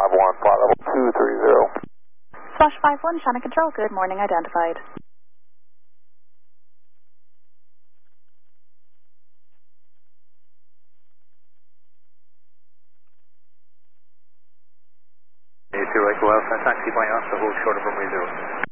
51, flight level 230. Flush 51, Shannon Control, good morning, identified. You two like well, taxi point off, so hold short of runway 0.